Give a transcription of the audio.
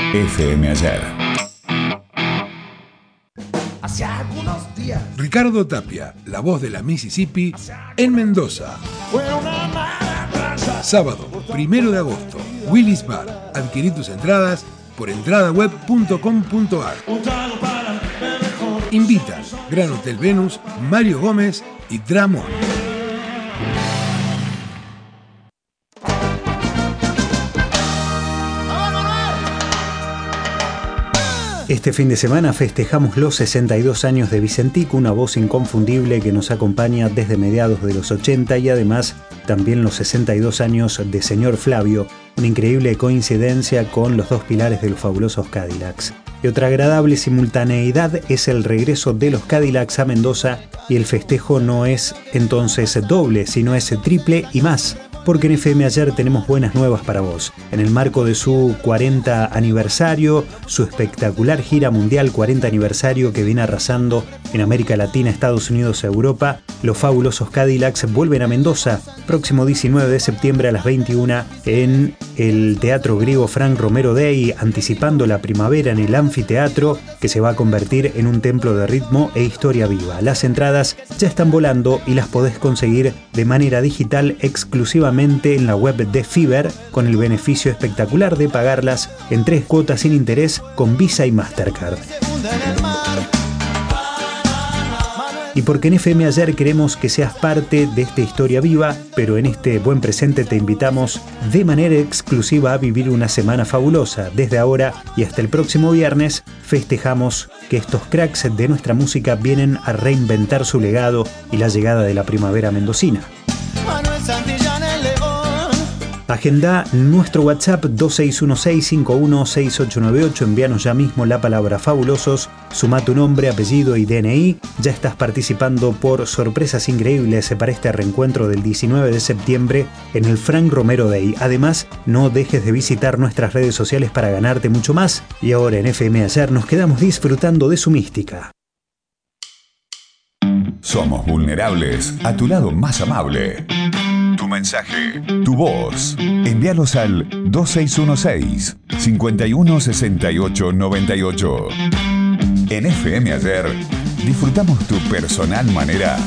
FM Ayer. Hace algunos días. Ricardo Tapia, la voz de la Mississippi, en Mendoza. Sábado, 1 de agosto, Willis Bar. Adquirí tus entradas por entradaweb.com.ar. Invitan Gran Hotel Venus, Mario Gómez y Dramón. Este fin de semana festejamos los 62 años de Vicentico, una voz inconfundible que nos acompaña desde mediados de los 80 y además también los 62 años de Señor Flavio, una increíble coincidencia con los dos pilares de los fabulosos Cadillacs. Y otra agradable simultaneidad es el regreso de los Cadillacs a Mendoza y el festejo no es entonces doble, sino es triple y más. Porque en FM Ayer tenemos buenas nuevas para vos. En el marco de su 40 aniversario, su espectacular gira mundial 40 aniversario que viene arrasando en América Latina, Estados Unidos, Europa, los fabulosos Cadillacs vuelven a Mendoza, próximo 19 de septiembre a las 21 en el Teatro Griego Frank Romero Day, anticipando la primavera en el anfiteatro que se va a convertir en un templo de ritmo e historia viva. Las entradas ya están volando y las podés conseguir de manera digital exclusivamente en la web de Fiverr, con el beneficio espectacular de pagarlas en 3 cuotas sin interés con Visa y Mastercard. Y porque en FM Ayer queremos que seas parte de esta historia viva, pero en este buen presente te invitamos de manera exclusiva a vivir una semana fabulosa. Desde ahora y hasta el próximo viernes festejamos que estos cracks de nuestra música vienen a reinventar su legado y la llegada de la primavera mendocina. Agenda nuestro WhatsApp 2616516898, envíanos ya mismo la palabra fabulosos, suma tu nombre, apellido y DNI. Ya estás participando por sorpresas increíbles para este reencuentro del 19 de septiembre en el Frank Romero Day. Además, no dejes de visitar nuestras redes sociales para ganarte mucho más. Y ahora en FM Ayer nos quedamos disfrutando de su mística. Somos vulnerables a tu lado más amable. Tu mensaje, tu voz. Envíalos al 2616-516898. En FM Ayer disfrutamos tu personal manera